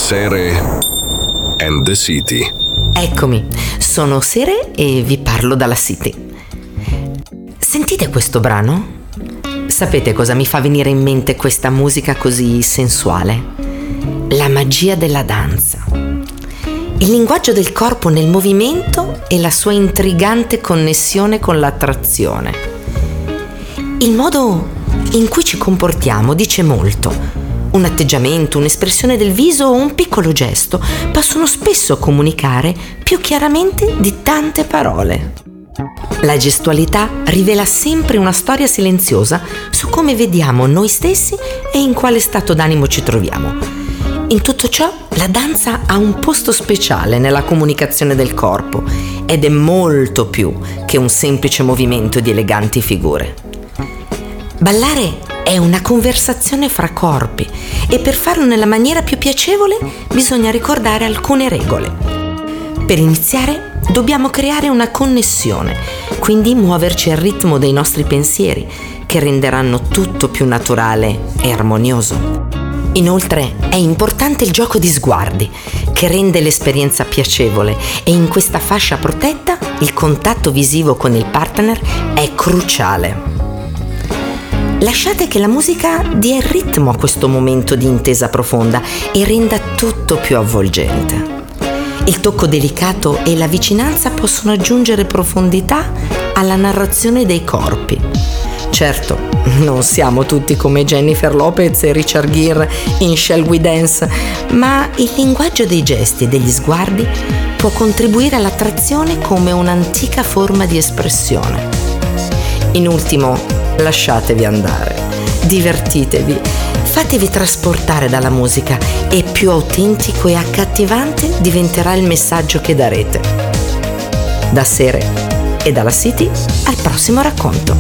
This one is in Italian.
Sere and the City. Eccomi, sono Sere e vi parlo dalla City. Sentite questo brano? Sapete cosa mi fa venire in mente questa musica così sensuale? La magia della danza. Il linguaggio del corpo nel movimento e la sua intrigante connessione con l'attrazione. Il modo in cui ci comportiamo dice molto. Un atteggiamento, un'espressione del viso o un piccolo gesto possono spesso comunicare più chiaramente di tante parole. La gestualità rivela sempre una storia silenziosa su come vediamo noi stessi e in quale stato d'animo ci troviamo. In tutto ciò, la danza ha un posto speciale nella comunicazione del corpo ed è molto più che un semplice movimento di eleganti figure. Ballare è una conversazione fra corpi e per farlo nella maniera più piacevole bisogna ricordare alcune regole. Per iniziare dobbiamo creare una connessione, quindi muoverci al ritmo dei nostri pensieri che renderanno tutto più naturale e armonioso. Inoltre è importante il gioco di sguardi che rende l'esperienza piacevole e in questa fascia protetta il contatto visivo con il partner è cruciale. Lasciate che la musica dia il ritmo a questo momento di intesa profonda e renda tutto più avvolgente. Il tocco delicato e la vicinanza possono aggiungere profondità alla narrazione dei corpi. Certo, non siamo tutti come Jennifer Lopez e Richard Gere in Shall We Dance, ma il linguaggio dei gesti e degli sguardi può contribuire all'attrazione come un'antica forma di espressione. In ultimo, lasciatevi andare, divertitevi, fatevi trasportare dalla musica e più autentico e accattivante diventerà il messaggio che darete. Da Sere e dalla City al prossimo racconto.